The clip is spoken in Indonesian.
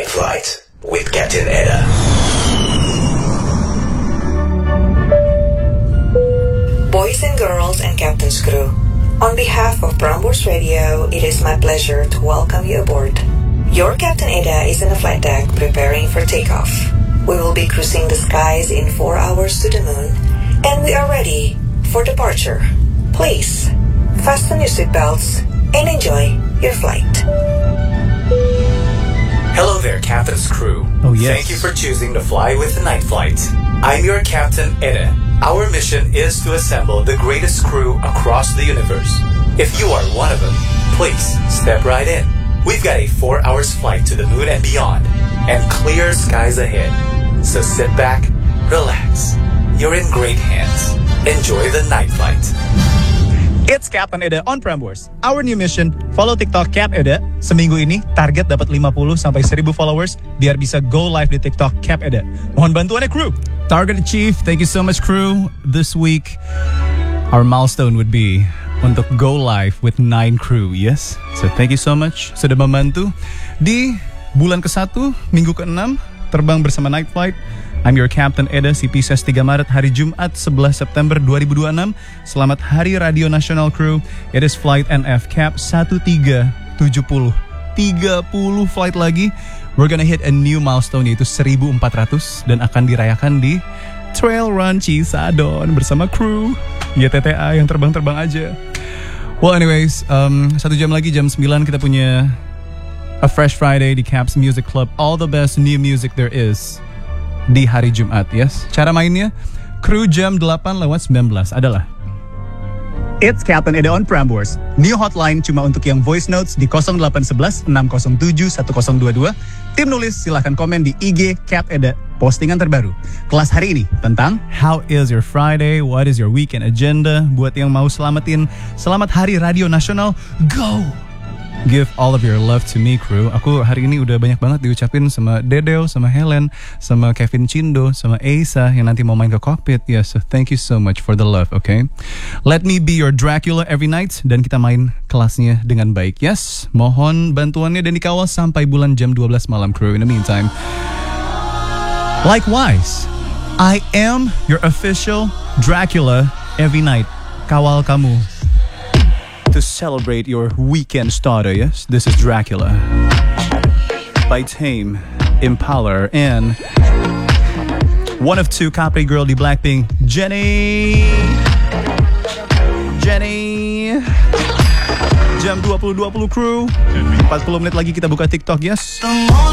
Night Flight with Captain Eda. Boys and girls and Captain's crew, on behalf of Prambors Radio, it is my pleasure to welcome you aboard. Your Captain Eda is on the flight deck preparing for takeoff. We will be cruising the skies in 4 hours to the moon, and we are ready for departure. Please, fasten your seatbelts and enjoy your flight. Hello there, Captain's crew. Oh, yes. Thank you for choosing to fly with the Night Flight. I'm your Captain Eda. Our mission is to assemble the greatest crew across the universe. If you are one of them, please step right in. We've got a 4 hours flight to the moon and beyond, and clear skies ahead. So sit back, relax. You're in great hands. Enjoy the Night Flight. It's Captain Eda on Prambors. Our new mission, follow TikTok Cap Eda. Seminggu ini, target dapat 50 sampai 1000 followers biar bisa go live di TikTok Cap Eda. Mohon bantuannya crew. Target achieved. Thank you so much, crew. This week, our milestone would be untuk go live with 9 crew, yes? So thank you so much sudah membantu. Di bulan ke-1, minggu ke-6, terbang bersama Night Flight. I'm your Captain Eda, CPSS 3 Maret, hari Jumat 11 September 2026. Selamat Hari Radio Nasional, crew. It is flight NF Cap 1370. 30 flight lagi. We're gonna hit a new milestone, yaitu 1400, dan akan dirayakan di Trail Run Cisadon bersama crew YTTA yang terbang-terbang aja. Well anyways, 1 jam lagi, jam 9 kita punya a Fresh Friday di Caps Music Club. All the best new music there is di hari Jumat, yes. Cara mainnya, crew jam 8:19 adalah It's Captain Eda on Prambors. New hotline cuma untuk yang voice notes di 0811 607 1022. Tim nulis silahkan komen di IG Cap Eda. Postingan terbaru kelas hari ini tentang How is your Friday? What is your weekend agenda? Buat yang mau selamatin Selamat Hari Radio Nasional, go! Give all of your love to me, crew. Aku hari ini udah banyak banget diucapin sama Dedeo, sama Helen, sama Kevin Cindo, sama Asa yang nanti mau main ke cockpit. Yeah, so thank you so much for the love, okay? Let me be your Dracula every night, dan kita main kelasnya dengan baik, yes? Mohon bantuannya dan dikawal sampai bulan jam 12 malam, crew. In the meantime, likewise, I am your official Dracula every night. Kawal kamu to celebrate your weekend starter, yes? This is Dracula by Tame Impala and one of 2 Capri girl di Blackpink, Jennie. Jam 20.20 crew. 40 menit lagi kita buka TikTok, yes?